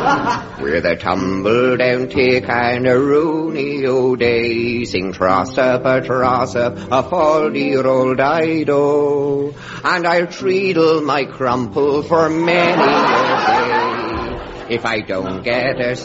With a tumble down tick and a rooney o'day, sing tross up, a fall dear old Dido, and I'll treadle my crumple for many a day. If I don't get a